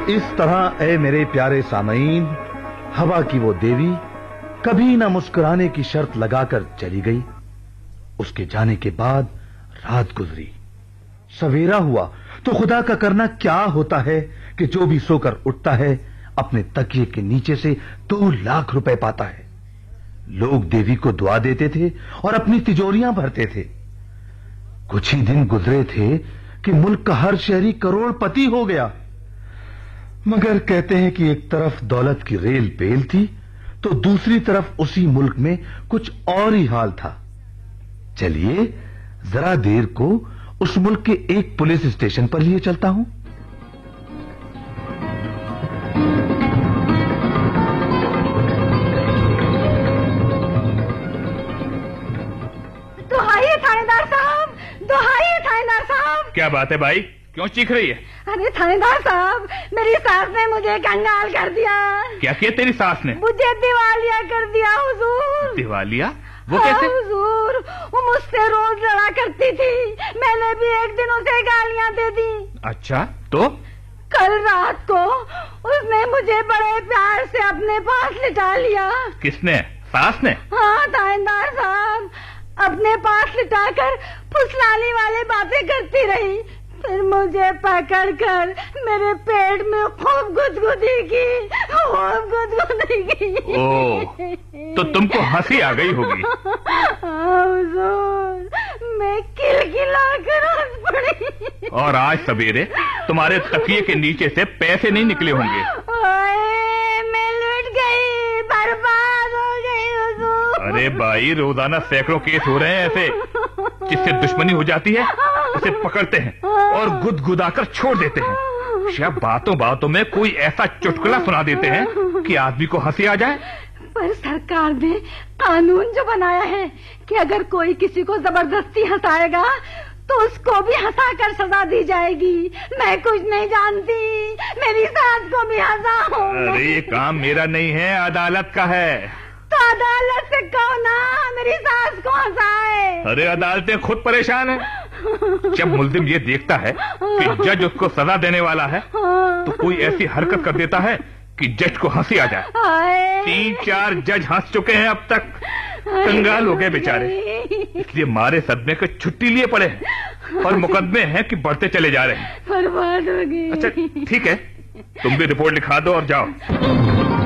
इस तरह ए मेरे प्यारे सामईन, हवा की वो देवी कभी न मुस्कुराने की शर्त लगाकर चली गई। उसके जाने के बाद रात गुजरी, सवेरा हुआ तो खुदा का करना क्या होता है कि जो भी सोकर उठता है अपने तकिए के नीचे से 2 लाख रुपए पाता है। लोग देवी को दुआ देते थे और अपनी तिजोरियां भरते थे। कुछ ही दिन गुजरे थे कि मुल्क का हर शहरी करोड़पति हो गया। मगर कहते हैं कि एक तरफ दौलत की रेल पेल थी तो दूसरी तरफ उसी मुल्क में कुछ और ही हाल था। चलिए जरा देर को उस मुल्क के एक पुलिस स्टेशन पर लिए चलता हूं। दुहाई थानेदार साहब, दुहाई थानेदार साहब। क्या बात है भाई, क्यों चीख रही है? अरे थानेदार साहब, मेरी सास ने मुझे कंगाल कर दिया। क्या किया तेरी सास ने? मुझे दिवालिया कर दिया हुजूर। दिवालिया? वो कैसे? हुजूर, वो मुझसे रोज लड़ा करती थी। मैंने भी एक दिन उसे गालियां दे दी। अच्छा, तो? कल रात को उसने मुझे बड़े प्यार से अपने पास लिटा लिया। किसने? सास ने? हाँ थानेदार साहब, अपने पास लिटाकर फुसलाने वाले बातें करती रही। फिर मुझे पकड़कर मेरे पेट में खूब गुदगुदी की, खूब गुदगुदी की। ओह, तो तुमको हंसी आ गई होगी। हुजूर, मैं किलकिलाकर हंस पड़ी। और आज सवेरे तुम्हारे तकिए के नीचे से पैसे नहीं निकले होंगे। ओए, मैं लुट गई, बर्बाद हो गई हुजूर। अरे भाई, रोजाना सैकड़ों केस हो रहे हैं ऐसे। जिससे दुश्मनी हो जाती है उसे पकड़ते हैं और गुदगुदाकर छोड़ देते हैं। शायद बातों बातों में कोई ऐसा चुटकुला सुना देते हैं कि आदमी को हंसी आ जाए। पर सरकार ने कानून जो बनाया है कि अगर कोई किसी को जबरदस्ती हंसाएगा तो उसको भी हंसाकर सजा दी जाएगी। मैं कुछ नहीं जानती, मेरी सास को भी हंसाओ। अरे ये काम मेरा नहीं है, अदालत का है। तो अदालत से कहो ना मेरी सास को हंसाए। अरे अदालतें खुद परेशान है। जब मुल्जिम ये देखता है कि जज उसको सजा देने वाला है तो कोई ऐसी हरकत कर देता है कि जज को हंसी आ जाए। 3-4 जज हंस चुके हैं अब तक। कंगाल हो गए बेचारे, इसलिए मारे सदमे को छुट्टी लिए पड़े हैं और मुकदमे हैं कि बढ़ते चले जा रहे हैं। बर्बाद हो गई। अच्छा ठीक है, तुम भी रिपोर्ट लिखा दो और जाओ।